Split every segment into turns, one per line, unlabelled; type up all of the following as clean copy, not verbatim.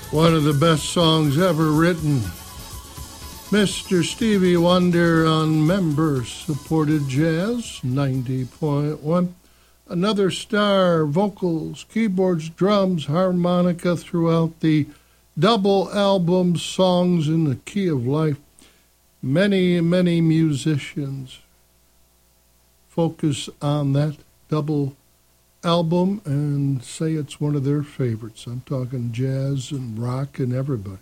One of the best songs ever written. Mr. Stevie Wonder on member-supported jazz, 90.1. Another star, vocals, keyboards, drums, harmonica throughout the double album Songs in the Key of Life. Many, many musicians focus on that double album and say it's one of their favorites. I'm talking jazz and rock and everybody.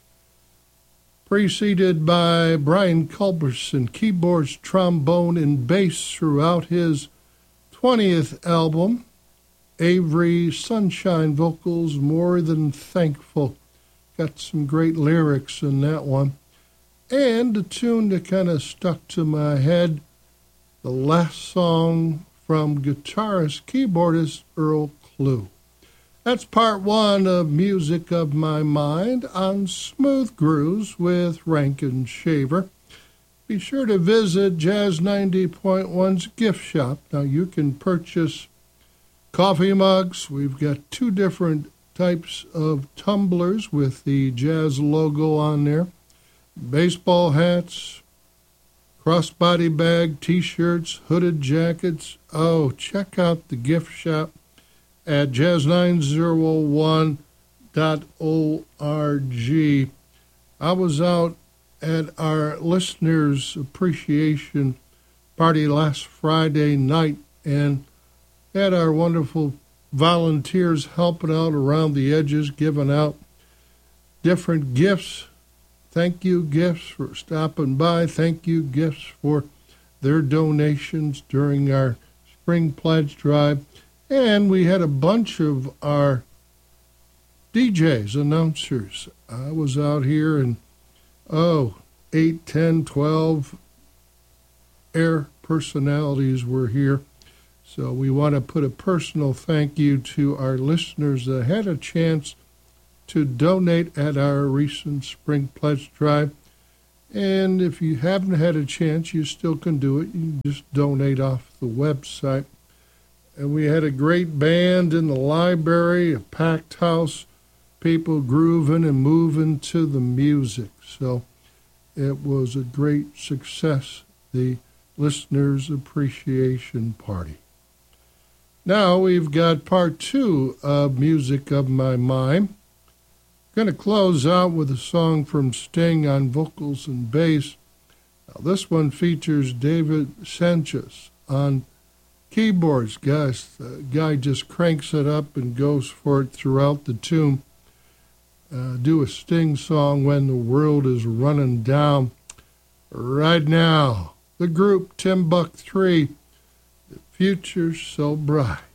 Preceded by Brian Culberson, keyboards, trombone, and bass throughout his 20th album. Avery Sunshine vocals, More Than Thankful. Got some great lyrics in that one. And a tune that kind of stuck to my head, the last song from guitarist, keyboardist Earl Klugh. That's part one of Music of My Mind on Smooth Grooves with Rankin Shaver. Be sure to visit Jazz 90.1's gift shop. Now you can purchase coffee mugs. We've got two different types of tumblers with the Jazz logo on there. Baseball hats, crossbody bag, t-shirts, hooded jackets. Oh, check out the gift shop at jazz901.org. I was out at our listeners' appreciation party last Friday night and had our wonderful volunteers helping out around the edges, giving out different gifts. Thank you gifts for stopping by. Thank you gifts for their donations during our spring pledge drive. And we had a bunch of our DJs, announcers. I was out here and, 8, 10, 12 air personalities were here. So we want to put a personal thank you to our listeners that had a chance to donate at our recent spring pledge drive. And if you haven't had a chance, you still can do it. You can just donate off the website. And we had a great band in the library, a packed house, people grooving and moving to the music. So it was a great success, the Listeners' Appreciation Party. Now we've got part two of Music of My Mind. Going to close out with a song from Sting on vocals and bass. Now this one features David Sanchez on keyboards. Guys, the guy just cranks it up and goes for it throughout the tune. Do a Sting song, When the World is Running Down. Right now, the group Timbuk 3, The Future's So Bright.